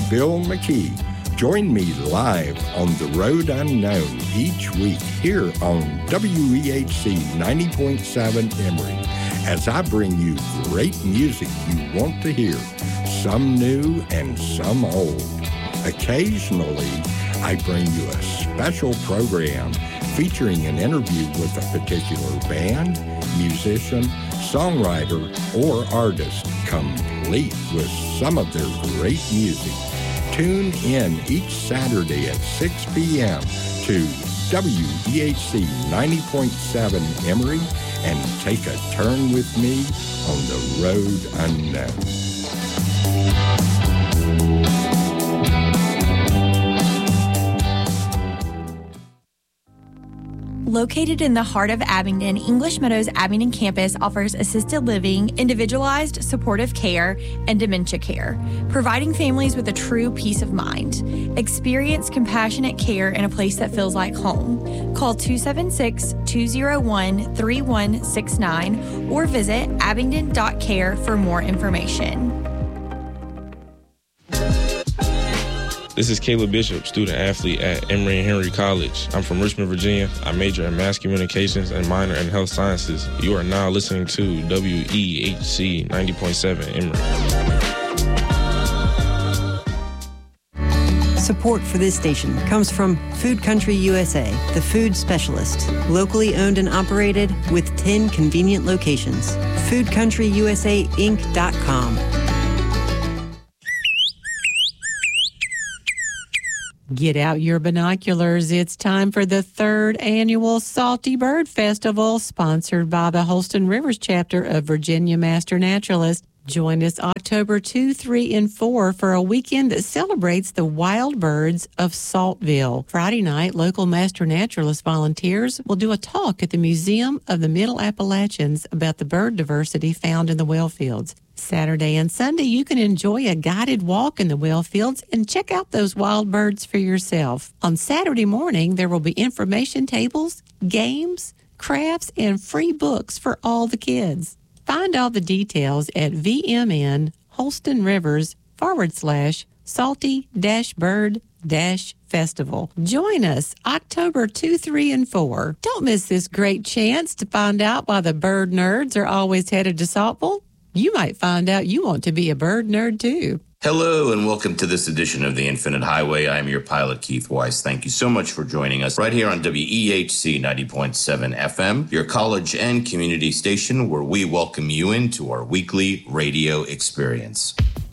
Phil McKee. Join me live on The Road Unknown each week here on WEHC 90.7 Emory as I bring you great music you want to hear, some new and some old. Occasionally, I bring you a special program featuring an interview with a particular band, musician, songwriter, or artist, complete with some of their great music. Tune in each Saturday at 6 p.m. to WEHC 90.7 Emory and take a turn with me on The Road Unknown. Located in the heart of Abingdon, English Meadows Abingdon campus offers assisted living, individualized supportive care, and dementia care, providing families with a true peace of mind. Experience compassionate care in a place that feels like home. Call 276-201-3169 or visit abingdon.care for more information. This is Caleb Bishop, student-athlete at Emory and Henry College. I'm from Richmond, Virginia. I major in mass communications and minor in health sciences. You are now listening to WEHC 90.7 Emory. Support for this station comes from Food Country USA, the food specialist. Locally owned and operated with 10 convenient locations. FoodCountryUSAInc.com. Get out your binoculars. It's time for the 3rd annual Salty Bird Festival, sponsored by the Holston Rivers chapter of Virginia Master Naturalists. Join us October 2, 3, and 4 for a weekend that celebrates the wild birds of Saltville. Friday night, local Master Naturalist volunteers will do a talk at the Museum of the Middle Appalachians about the bird diversity found in the well fields. Saturday and Sunday, you can enjoy a guided walk in the well fields and check out those wild birds for yourself. On Saturday morning, there will be information tables, games, crafts, and free books for all the kids. Find all the details at VMN Holston Rivers /salty-bird-festival. Join us October 2, 3, and 4. Don't miss this great chance to find out why the bird nerds are always headed to Saltville. You might find out you want to be a bird nerd, too. Hello, and welcome to this edition of The Infinite Highway. I'm your pilot, Keith Weiss. Thank you so much for joining us right here on WEHC 90.7 FM, your college and community station where we welcome you into our weekly radio experience.